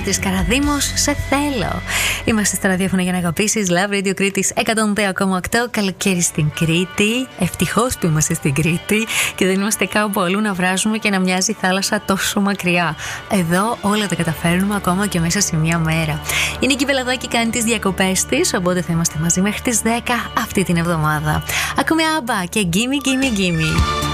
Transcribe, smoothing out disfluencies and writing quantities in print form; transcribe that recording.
Δημήτρης Καραδήμος, σε θέλω. Είμαστε στο ραδιόφωνο για να αγαπήσεις. Love Radio Κρήτης 103,8. Καλοκαίρι στην Κρήτη. Ευτυχώς που είμαστε στην Κρήτη και δεν είμαστε κάπου αλλού να βράζουμε και να μοιάζει η θάλασσα τόσο μακριά. Εδώ όλα τα καταφέρνουμε ακόμα και μέσα σε μια μέρα. Η Νίκη Βελαδάκη κάνει τις διακοπές της, οπότε θα είμαστε μαζί μέχρι τις 10 αυτή την εβδομάδα. Ακούμε Άμπα και Gimme Gimme Gimme.